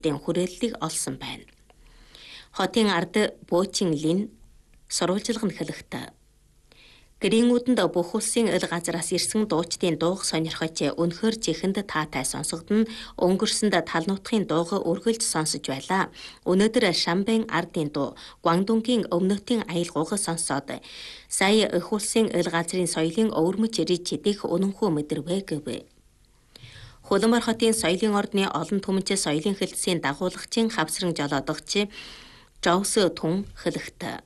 хүрээллийг олсон байна. Хотын ард Бөөчийн лин сурвалжилга нь эхэлэхдээ гэрийнүүдэнд бүх улсын ил газраас ирсэн дуучдын дууг сонирхож өнөхөр чихэнд таатай сонсогдно. Өнгөрсөнд тал нутгийн дууг үргэлж сонсож байлаа. Өнөөдөр Шамбайн ардын дуу Гуандунгийн өмнөдийн аялгууг сонсоод сая их улсын ил газрын соёлын өвөрмөж ирж идэх үнэнхүү мэдэрвэ гэв. Хулмар хотын соёлын ордны олон түмэнч соёлын хэлтсийн дагуулагчийн хавсран жолоодогч Жовс Түн хэлэхдээ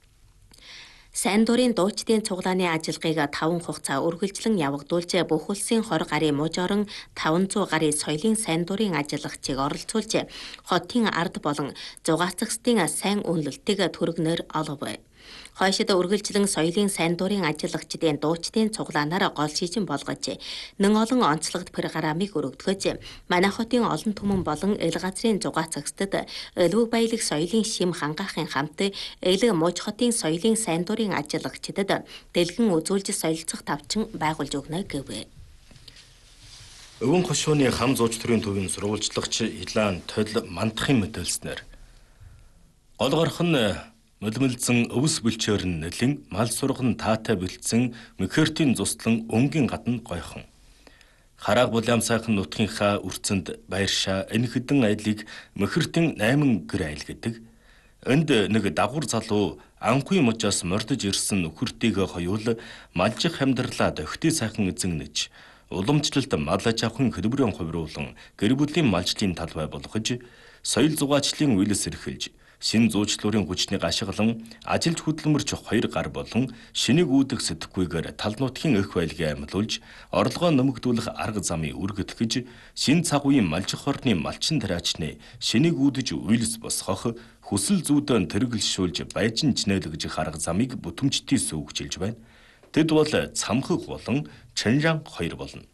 сайн дурын дуучдын цуглааны ажиллагааг 5 хугацаа үргэлжлэн явагдуулж бүх улсын 20 гаруй мужорон 500 гаруй соёлын сайн дурын ажиллагчийг оролцуулж хотын ард болон зугаацагчдын сайн үнэлтийг төргнөр олов. Хойшид үргэлжлэн соёлын сайн дурын ажиллагчдын дуучдын цуглаанаар гол шижин болгож нэн олон онцлогт программыг өргөдгөж манай хотын олон түмэн болон ил газрын зугаацагчдад өлөв баялаг соёлын шим хангаахын хамт ил муж хотын соёлын сайн дурын ажиллагчдад дэлгэн үзүүлж солилцох тавчин байгуулж өгнө гэв. Өвөн хошууны хам зууч төрийн төвийн сурвалжлагч Илаан Толь мандахын мэдээлснээр гол горх нь мөлмөлдсөн өвс бүлчээр нь нэлэн мал сурган таатай бэлдсэн мөхөртийн цуслан өнгийн гадна гойхон. Харааг булаам сайхан нутгийнхаа үрцэнд баяршаа энэ хэдэн айлыг мөхөртийн 8 гэр айл гэдэг. Энд нэг дагвар залуу анхуй мужаас мордож ирсэн нөхөртийг хоёул малжих амьдралаа дохтой сайхан эзэгнэж уламжлалт мал аж ахуйн хөдөлмөрийн хувируулан гэр бүлийн малжлын талбай болгож соёл зугаачлалын үйлс эрхэлж шин зуучлуурын хүчнийг ашиглан ажилч хөдөлмөрч 2 гар болон шинийг үүдэх сэтгэхүйгээр тал нутгийн эх байлгаа амьлуулж орлогоо нэмэгдүүлэх арга замыг үргэтгэж шин цаг үеийн малжих орны малчин тариачны шинийг үүдэж үйлс босгох хүсэл зүйдэн тэргэлшүүлж байжин чинэлгэж арга замыг бүтэмжтэй сүүгчилж байна. Тэд бол цамхаг болон Чанжан 2 болно.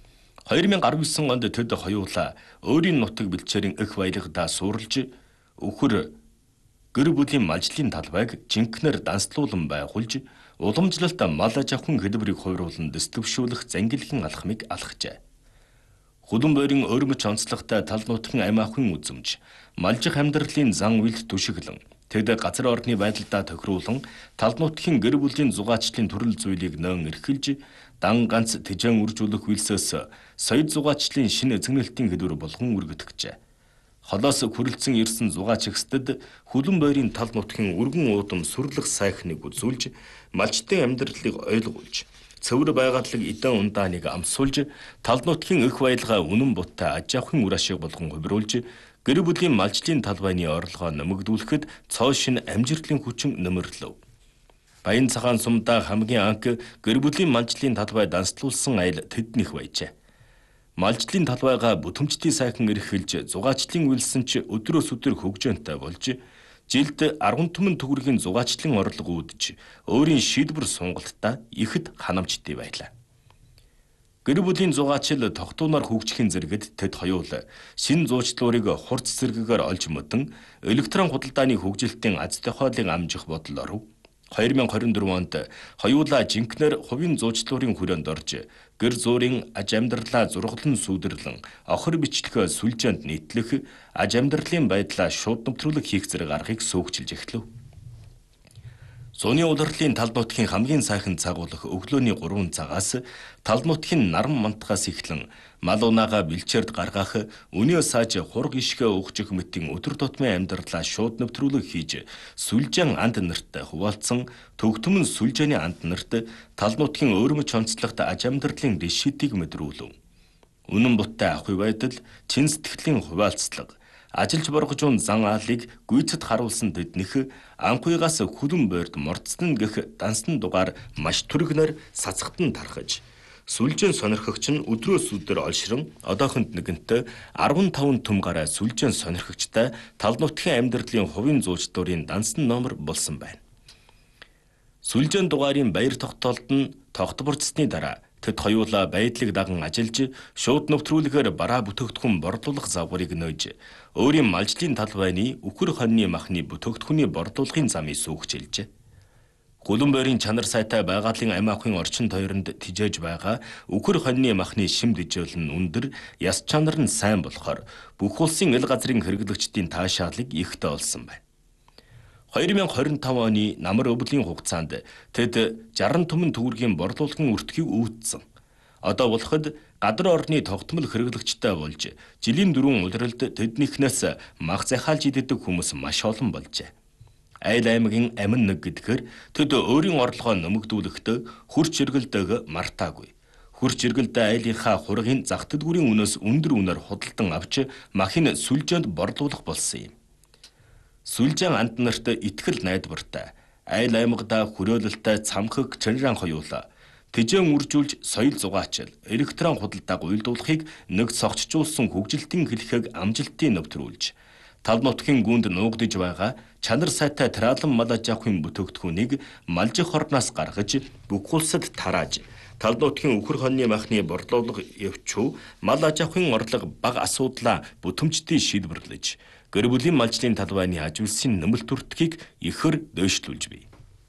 2019 онд тэд хоёулаа өөрийн нутаг бэлчээрийн эх баялагдаа суурилж өхөр гэр бүлийн малжлын талбайг жинхнэр данслуулан байгуулж уламжлалт мал аж ахуйн хөдөлмөрийг хувируулан дэвшүүлэх зангилхийн алхмыг алхажээ. Хулан бойрын өөрмөч онцлогтой тал нутгийн амь ахуйн үзэмж малжих амьдралын зан үйлд түшиглэн тэд газар орны байдалдаа тохируулан тал нутгийн гэр бүлийн зугаачлалын төрөл зүйлийг нэн эрхэлж дан ганц тэжэн үржүүлэх үйлсээс соёл зугаачлалын шинэ эзэгнэлтийн хөдөлмөр болгон үргэтгэжээ. Холоос хүрэлцэн ирсэн зугаачигсдэд хулан бойрын тал нутгийн өргөн уудам сүрлэх сайхныг үзүүлж малчтын амьдралыг ойлгуулж цэвэр байгадлаг эдэн ундааныг амсуулж тал нутгийн эх баялгаа үнэн буттай аж ахуйн үр ашиг болгон хувируулж гэр бүлийн малжлын талбайны орлогоо нэмэгдүүлэхэд цоо шин амжилтлын хүчин нэмэрлэв. Баян цагаан сумдаа хамгийн анх гэр бүлийн малжлын талбай данслуулсан айл тэднийх байжээ. Малжлын талбайгаа бүтэмжтэй сайхан эрхэлж зугаачлалын үйлсэн ч өдрөөс өдөр хөгжөөнтэй болж жилд 10 түмэн төгрөгийн зугаачлалын орлого үүдж өөрийн шийдвэр сунгалтаа ихэд ханамжтай байлаа. Гэр бүлийн зугаачил тогтуунаар хөгжихийн зэрэгт тэд хоёул шин зуучлуурыг хурц зэрэгээр олж мөдөн электрон худалдааны хөгжилтийн аз тохиолыг амжих бодол оров. 2024 онд хоёулаа жинхнэр хувийн зуучлуурын хүрээнд орж гэр зуурын аж амьдралаа зургалан сүйдэрлэн охир бичлэхээ сүлжээнд нийтлэх аж амьдралын байдлаа шууд нэвтрүүлэг хийх зэрэг аргыг сөөгчилж эхлэв. Зуны улирлын тал нутгийн хамгийн сайхан цаг болох өглөөний 3 цагаас тал нутгийн наран мантахаас эхлэн мал унаага бэлчээрд гаргах үнээ сааж хург ишгэ угжих мэтийн өдөр тутмын амьдралаа шууд нэвтрүүлэг хийж сүлжээн анд нарт хуваалцсан төгтөмөн сүлжээний анд нарт тал нутгийн өөрмөч онцлогт аж амьдралын решетийг мэдрүүлв. Үнэн буттай ахуй байдал, чин сэтгэлийн хуваалцлага ажилч боргожуун зан аалыг гүйцэд харуулсан тэднийх анхуйгаас хөлөн бойрд мордсон гэх дансан дугаар маш түргнээр сацхтан тархаж сүлжээн сонирхогч нь өдрөөс өдөр олшрон одоохонд нэгэнтээ 15 түм гараа сүлжээн сонирхогчтой тал нутгийн амьдралын хувийн зуучлуурын дансан номер болсон байна. Сүлжээн дугаарын баяр тогтоолд нь тогтворцсны дараа тэд хоёулаа байдлыг даган ажиллаж шууд нэвтрүүлгээр бараа бүтээгдэхүүн борлуулах загварыг нөөж өөрийн малжлын талбайны үхэр хоньны махны бүтээгдэхүүний борлуулахын замыг сүүгчилжээ. Гулан бойрын чанар сайтай байгалийн амь ахуйн орчин тойронд тижээж байгаа үхэр хоньны махны шим дэжөөл нь өндөр, яс чанар нь сайн болохоор бүх улсын ил газрын хэрэглэгчдийн таашаалыг ихтэй олсон байна. 2025 оны намар өвлийн хугацаанд тэд 60 түмэн төгрөгийн борлуулгын өртгийг үүдсэн. Одоо болоход гадар орны тогтмол хэрэглэгчтэй болж, жилийн 4 улиралд тэднийхнээс мах захиалж иддэг хүмүүс маш олон болжээ. Айл аймгийн амин нэг гэдгээр тэд өөрийн орлогоо нэмэгдүүлэхдээ хурц эргэлтэйг мартаагүй. Хурц эргэлтэй айлынхаа хургийн зах дэлгүүрийн үнээс өндөр үнээр худалдан авч махын сүлжээнд борлуулах болсон юм. Сүлжээн амт нарт итгэл найдвартай, айл аймагда хүрээлэлтэй цамхаг чанаран хоёулаа тэжээн үржүүлж соёл зугаачил, электрон худалдааг уйлдуулахыг нэг цогцжуулсан хөгжилтийн хэлхэг амжилтын нэвтрүүлж, тал нутгийн гүнд нуугдж байгаа чанар сайтай траалан мал аж ахуйн бүтээгдэхүүнийг малжих орноос гаргаж, бүх улсад тарааж, тал нутгийн үхэр хоньны махны борлуулга явчуу мал аж ахуйн орлого бага асуудлаа бүтэмжтэй шийдвэрлэж, гэр бүлийн малжлын талбайны аж үйлсийн нэмэлт хүртгийг ихэр дэвшлүүлж бий.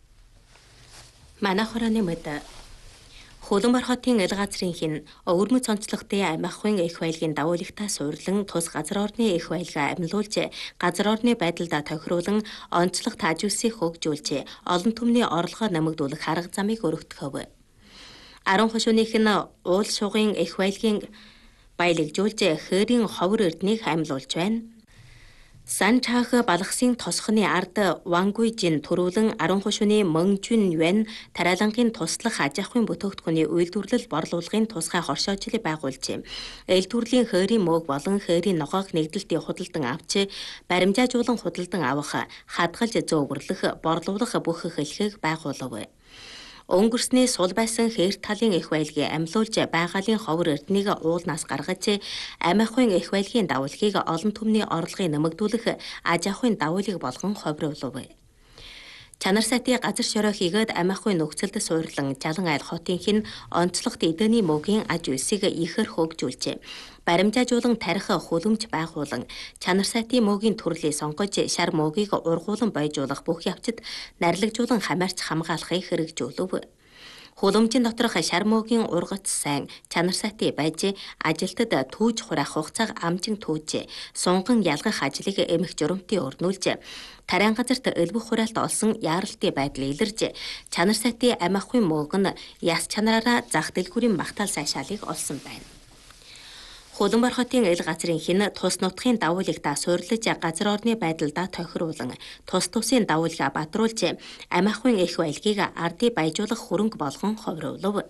Манай хорооны мэд Хуланбар хотын ил газрын хин өвөрмөц онцлогтой амь ахуйн их байлгийн дагуулгатаа суурлан тус газар орны их байлгаа амьлуулж, газар орны байдалд тохируулан онцлог тааж үлсийг хөгжүүлж, олон түмний орлогоо нэмэгдүүлэх арга замыг өргөтгөв. 10 хошууных нь уул шугын их байлгийн баялагжуулж, хээрийн ховор эрднийг амьлуулж байна. Сан чаах балгасын тосхны ард Вангуйжин төрүүлэн 10 хошууны Мөнжүн Юан тариалангийн туслах аж ахуйн бүтээгдэхүүний үйлдвэрлэл борлуулгын тусгай хоршоожлыг байгуулж, эл төрлийн хээрийн мөөг болон хээрийн ногоог нэгдэлтийн худалдан авч, баримжаажуулан худалдан авах, хадгалж зөөвөрлөх, борлуулах бүх хэлхийг байгуулав. Өнгөрсний сул байсан хээр талын их байлгийг амьлуулж, байгалийн ховор эрднийг уулнаас гаргаж, амь ахуйн их байлгийн дагуулгыг олон түмний орлогыг нэмэгдүүлэх аж ахуйн дагуулыг болгон ховруулав. Чанар сайтын газар шороо хийгээд амь ахуйн нөхцөлд суурлан Жалан айл хотын хин онцлогт эдэний мөгийн аж үйлсийг ихэр хөгжүүлж, баримжаажуулан тарих хөлөмж байгуулан, чанар сайтын мөгийн төрлийг сонгож, шар мөгийг ургуулan бойжуулах бүх явцад нарлагжуулан хамаарч хамгаалахыг хэрэгжүүлв. Хөлөмжийн доторх шар мөгийн ургац сайн чанар сайтын байж, ажилтад түүж хураах хугацааг амжин түүж, сунган ялгах ажлыг эмх журамтын өрнүүлж, тариан газарт элбэх хураалт олсон яаралтын байдал илэрж, чанар сайтын амь ахуйн мөөг нь яс чанараараа зах дэлгүүрийн магтаал сайшаалыг олсон байна. Хуланбар хотын ил газрын хин тус нутгийн дагуулгатаа суурлаж, газар орны байдалдаа тохируулан, тус тусын дагуулгаа бадруулж, амь ахуйн их байлгийг ардыг баяжуулах хөрөнгө болгон ховруулав.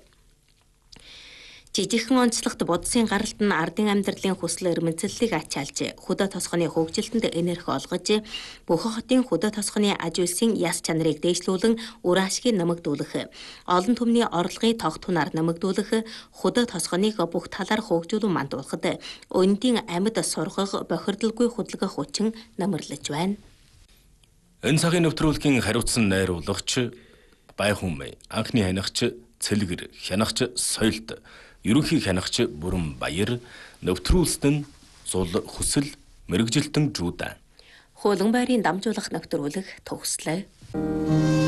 Жижигхэн онцлогт будсын гаралт нь ардын амьдралын хүсэл эрмэлзлийг ачаалж, хөдөө тосгоны хөгжилтөнд энерги олгож, бүх хотын хөдөө тосгоны аж үйлсийн яс чанарыг дээшлүүлэн үр ашгийг нэмэгдүүлэх, олон түмний орлогыг тогт тунаар нэмэгдүүлэх, хөдөө тосгоныг бүх талаар хөгжүүлэн мандуулахад өндийн амьд сургах, бохирдолгүй хөдөлгөх хүчин нэмэрлэж байна. Энэ цагийн нэвтрүүлгийн хариуцсан найруулагч Байхүнмэй, анхны хянагч Цэлгэр, хянагч Соёлт, ерөнхий хянагч Бүрэн Баяр, нэвтрүүлсэн нь Зул Хүсэл, мэрэгжилтэн Жуудан. Хуланбайрын дамжуулах нэвтрүүлэг төгслөө.